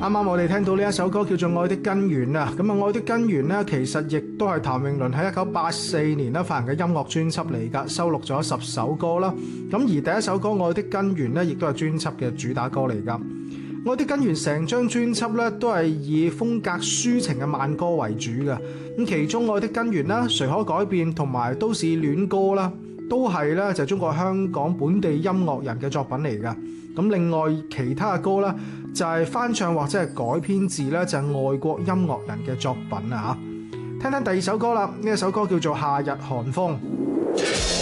啱啱我哋聽到呢一首歌叫做《愛的根源》啊，咁啊《愛的根源》呢，其實亦都係譚詠麟喺1984年咧發行嘅音樂專輯嚟㗎，收錄咗10首歌啦。咁而第一首歌《愛的根源》呢，亦都係專輯嘅主打歌嚟㗎。《愛的根源》成張專輯咧都係以風格抒情嘅慢歌為主嘅，咁其中《愛的根源》啦、誰可改變同埋都市戀歌啦，都係咧就中國香港本地音樂人嘅作品嚟㗎。咁另外其他嘅歌咧就係翻唱或者係改編自咧就係外國音樂人嘅作品啊嚇。聽聽第二首歌啦，呢一首歌叫做《夏日寒風》。